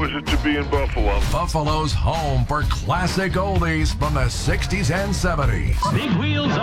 is it to be in Buffalo? Buffalo's home for classic oldies from the 60s and 70s. Big wheels